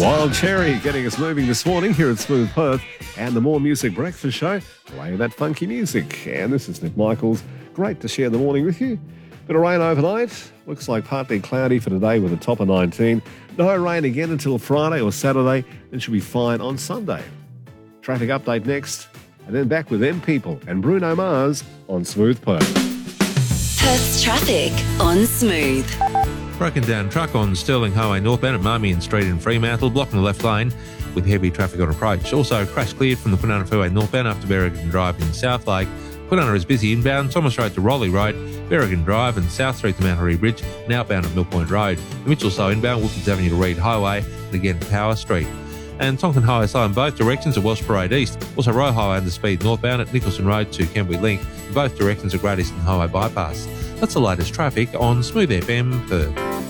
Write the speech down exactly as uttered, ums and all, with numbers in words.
Wild Cherry getting us moving this morning here at Smooth Perth and the More Music Breakfast Show, playing that funky music. And this is Nick Michaels. Great to share the morning with you. Bit of rain overnight. Looks like partly cloudy for today with a top of nineteen. No rain again until Friday or Saturday. Then should be fine on Sunday. Traffic update next. And then back with M People and Bruno Mars on Smooth Perth. Perth's traffic on Smooth. Broken down truck on Stirling Highway northbound at Marmion Street in Fremantle, blocking the left lane with heavy traffic on approach. Also, crash cleared from the Kwinana Freeway northbound after Berrigan Drive in South Lake. Kwinana is busy inbound, Thomas Road to Raleigh Road, Berrigan Drive and South Street to Mount Harry Bridge, and outbound at Mill Point Road. The Mitchell slow inbound, Wilkins Avenue to Reed Highway, and again Power Street. And Tonkin Highway slow in both directions at Welsh Parade East. Also, Royal Highway under speed northbound at Nicholson Road to Kembury Link, in both directions at Great Eastern Highway bypass. That's the latest traffic on Smooth F M Perth.